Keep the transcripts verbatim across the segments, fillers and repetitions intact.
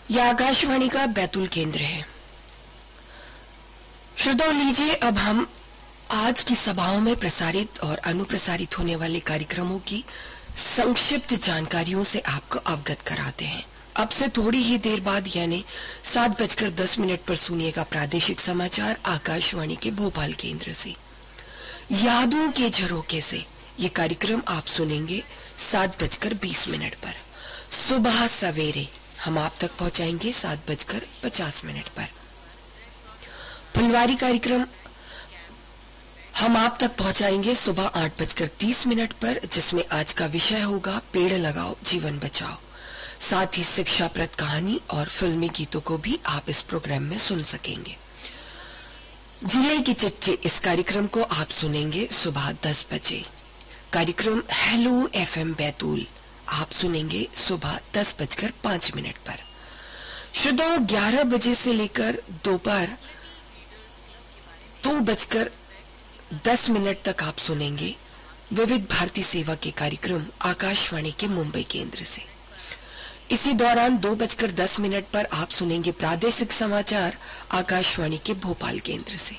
यह आकाशवाणी का बैतूल केंद्र है। श्रोताओं, लीजिए अब हम आज की सभाओं में प्रसारित और अनुप्रसारित होने वाले कार्यक्रमों की संक्षिप्त जानकारियों से आपको अवगत कराते हैं। अब से थोड़ी ही देर बाद यानी सात बजकर दस मिनट पर सुनिएगा प्रादेशिक समाचार आकाशवाणी के भोपाल केंद्र से। यादों के झरोके से ये कार्यक्रम आप सुनेंगे सात बजकर बीस मिनट पर। सुबह सवेरे हम आप तक पहुंचाएंगे सात बजकर पचास मिनट पर। फुलवारी कार्यक्रम हम आप तक पहुंचाएंगे सुबह आठ बजकर तीस मिनट पर, जिसमें आज का विषय होगा पेड़ लगाओ जीवन बचाओ। साथ ही शिक्षाप्रद कहानी और फिल्मी गीतों को भी आप इस प्रोग्राम में सुन सकेंगे। जिले की चिट्ठी इस कार्यक्रम को आप सुनेंगे सुबह दस बजे। कार्यक्रम हेलो एफएम बैतूल आप सुनेंगे सुबह दस बजकर पांच मिनट पर। श्रोताओं, ग्यारह बजे से लेकर दोपहर दो बजकर दस मिनट तक आप सुनेंगे विविध भारती सेवा के कार्यक्रम आकाशवाणी के मुंबई केंद्र से। इसी दौरान दो बजकर दस मिनट पर आप सुनेंगे प्रादेशिक समाचार आकाशवाणी के भोपाल केंद्र से।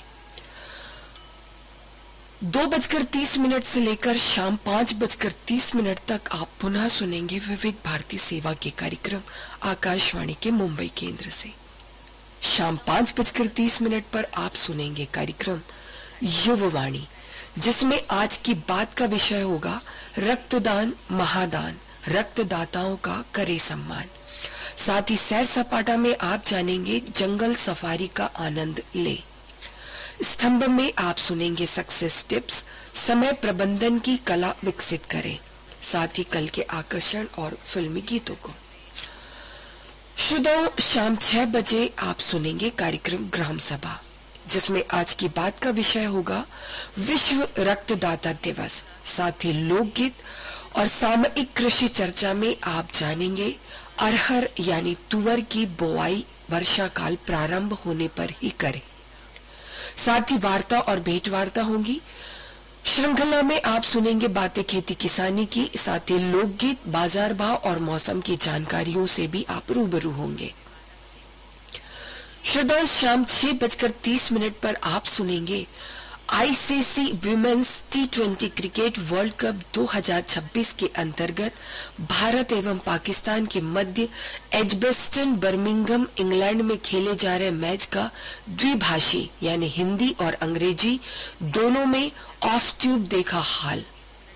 दो बजकर तीस मिनट से लेकर शाम पांच बजकर तीस मिनट तक आप पुनः सुनेंगे विविध भारती सेवा के कार्यक्रम आकाशवाणी के मुंबई केंद्र से। शाम पांच बजकर तीस मिनट पर आप सुनेंगे कार्यक्रम युववाणी, जिसमें आज की बात का विषय होगा रक्तदान महादान, रक्तदाताओं का करे सम्मान। साथ ही सैर सपाटा में आप जानेंगे जंगल सफारी का आनंद ले। स्तंभ में आप सुनेंगे सक्सेस टिप्स, समय प्रबंधन की कला विकसित करें। साथ ही कल के आकर्षण और फिल्मी गीतों को। श्रोताओं, शाम छह बजे आप सुनेंगे कार्यक्रम ग्राम सभा, जिसमें आज की बात का विषय होगा विश्व रक्तदाता दिवस। साथ ही लोकगीत और सामयिक कृषि चर्चा में आप जानेंगे अरहर यानी तुअर की बुआई वर्षा काल प्रारंभ होने पर ही करें। साथ ही वार्ता और भेंट वार्ता होंगी। श्रृंखला में आप सुनेंगे बातें खेती किसानी की। साथ ही लोकगीत, बाजार भाव और मौसम की जानकारियों से भी आप रूबरू होंगे। श्रोताओं, शाम छह बजकर तीस मिनट पर आप सुनेंगे ICC women's T twenty cricket world cup दो हज़ार छब्बीस के अंतर्गत भारत एवं पाकिस्तान के मध्य एजबेस्टन बर्मिंघम इंग्लैंड में खेले जा रहे मैच का द्विभाषी यानी हिंदी और अंग्रेजी दोनों में ऑफ ट्यूब देखा हाल।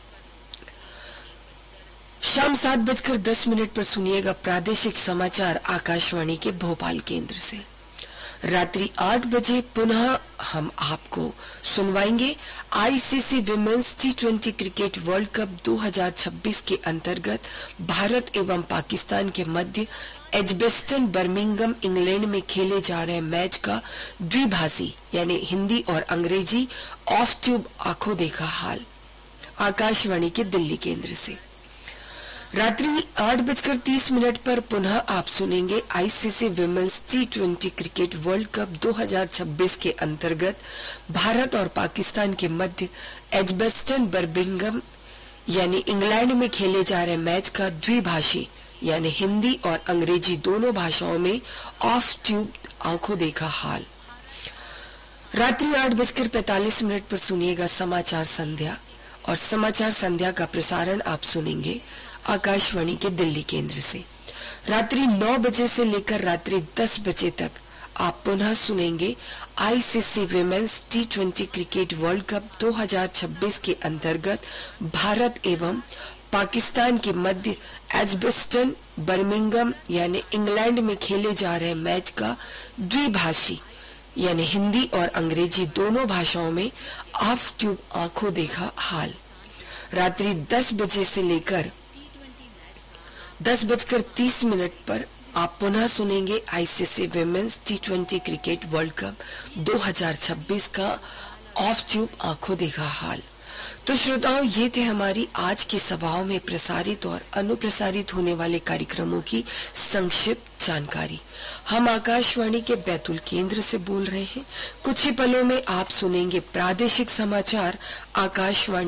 शाम सात बजकर दस मिनट पर सुनिएगा प्रादेशिक समाचार आकाशवाणी के भोपाल केंद्र से। रात्रि आठ बजे पुनः हम आपको सुनवाएंगे ICC women's T twenty cricket world cup दो हज़ार छब्बीस के अंतर्गत भारत एवं पाकिस्तान के मध्य एजबेस्टन बर्मिंघम इंग्लैंड में खेले जा रहे मैच का द्विभाषी यानी हिंदी और अंग्रेजी ऑफ ट्यूब आंखों देखा हाल, आकाशवाणी के दिल्ली केंद्र से। रात्रि आठ बजकर तीस मिनट पर पुनः आप सुनेंगे ICC women's T twenty cricket world cup दो हज़ार छब्बीस के अंतर्गत भारत और पाकिस्तान के मध्य एजबेस्टन बर्मिंघम यानी इंग्लैंड में खेले जा रहे मैच का द्विभाषी यानी हिंदी और अंग्रेजी दोनों भाषाओं में ऑफ ट्यूब आंखों देखा हाल। रात्रि आठ बजकर पैतालीस मिनट पर सुनिएगा समाचार संध्या, और समाचार संध्या का प्रसारण आप सुनेंगे आकाशवाणी के दिल्ली केंद्र से। रात्रि नौ बजे से लेकर रात्रि दस बजे तक आप पुनः सुनेंगे ICC women's T twenty cricket world cup दो हज़ार छब्बीस के अंतर्गत भारत एवं पाकिस्तान के मध्य एजबेस्टन बर्मिंघम यानी इंग्लैंड में खेले जा रहे मैच का द्विभाषी यानी हिंदी और अंग्रेजी दोनों भाषाओं में ऑफ ट्यूब आंखों देखा हाल। रात्रि दस बजे से लेकर दस बजकर तीस मिनट पर आप पुनः सुनेंगे ICC women's T twenty cricket world cup दो हज़ार छब्बीस का ऑफ ट्यूब आंखों देखा हाल। तो श्रोताओं, ये थे हमारी आज की सभाओं में प्रसारित और अनुप्रसारित होने वाले कार्यक्रमों की संक्षिप्त जानकारी। हम आकाशवाणी के बैतूल केंद्र से बोल रहे हैं। कुछ ही पलों में आप सुनेंगे प्रादेशिक समाचार आकाशवाणी